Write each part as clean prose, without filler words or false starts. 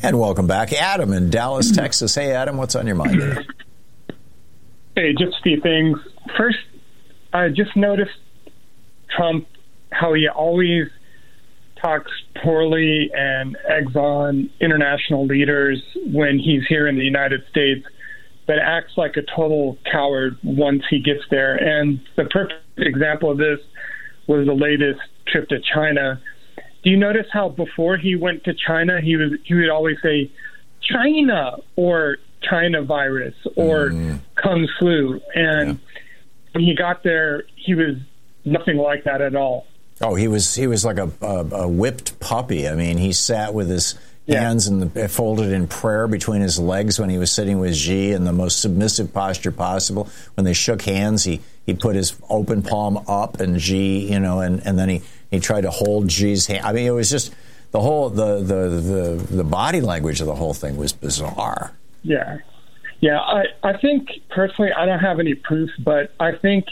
And welcome back, Adam in Dallas, Texas. Hey, Adam, what's on your mind today? Hey, just a few things. First, I just noticed Trump, how he always talks poorly and eggs on international leaders when he's here in the United States, but acts like a total coward once he gets there. And the perfect example of this was the latest trip to China. Do you notice how before he went to China, he would always say China or China virus or Kung flu? And when he got there, he was nothing like that at all. Oh, he was like a whipped puppy. I mean, he sat with his hands folded in prayer between his legs when he was sitting with Xi in the most submissive posture possible. When they shook hands, he put his open palm up, and Xi, and then he tried to hold Xi's hand. I mean, it was just the whole the body language of the whole thing was bizarre. Yeah. I think personally, I don't have any proof, but I think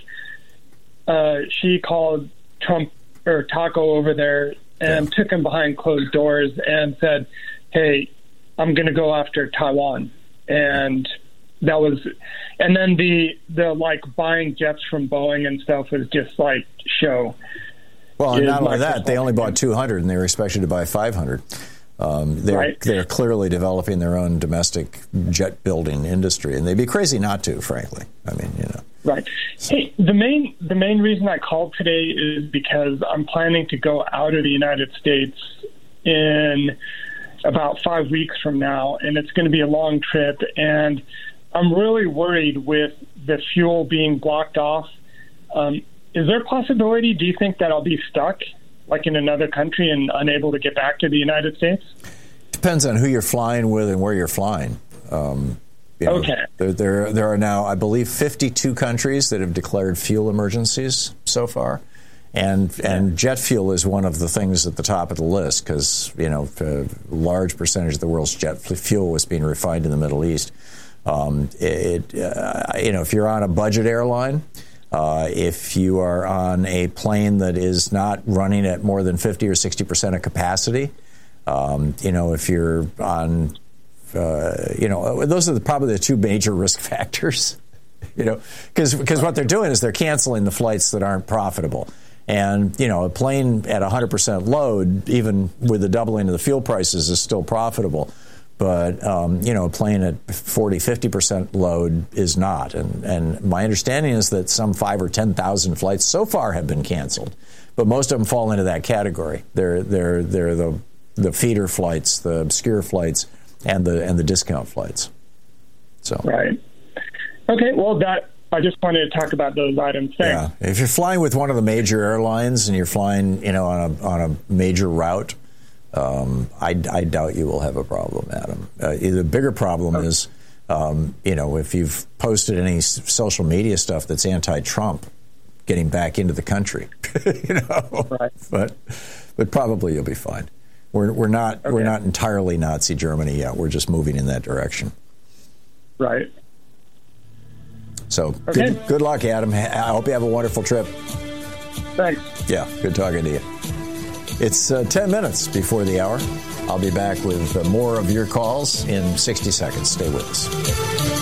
Xi called Trump or Taco over there and took him behind closed doors and said, "Hey, I'm going to go after Taiwan." And that was, and then the like buying jets from Boeing and stuff was just like show. Well, and not only that, they only bought 200 and they were expected to buy 500. They're clearly developing their own domestic jet building industry, and they'd be crazy not to, frankly. I mean, Right. Hey, the main reason I called today is because I'm planning to go out of the United States in about 5 weeks from now, and it's going to be a long trip, and I'm really worried with the fuel being blocked off. Is there a possibility, do you think, that I'll be stuck, like in another country, and unable to get back to the United States? Depends on who you're flying with and where you're flying. Okay. There are now, I believe, 52 countries that have declared fuel emergencies so far. And jet fuel is one of the things at the top of the list because, a large percentage of the world's jet fuel was being refined in the Middle East. If you're on a budget airline, if you are on a plane that is not running at more than 50 or 60% of capacity, if you're on, those are probably the two major risk factors, because what they're doing is they're canceling the flights that aren't profitable. And, a plane at 100% load, even with the doubling of the fuel prices, is still profitable. But, a plane at 40, 50% load is not. And my understanding is that some 5,000 or 10,000 flights so far have been canceled. But most of them fall into that category. They're the feeder flights, the obscure flights, and the discount flights. So right. Okay. Well, I just wanted to talk about those items. Thanks. Yeah. If you're flying with one of the major airlines and you're flying, on a major route, I doubt you will have a problem, Adam. The bigger problem is, if you've posted any social media stuff that's anti-Trump, getting back into the country, Right. But probably you'll be fine. We're not entirely Nazi Germany yet. We're just moving in that direction. Right. So good luck, Adam. I hope you have a wonderful trip. Thanks. Yeah, good talking to you. It's 10 minutes before the hour. I'll be back with more of your calls in 60 seconds. Stay with us.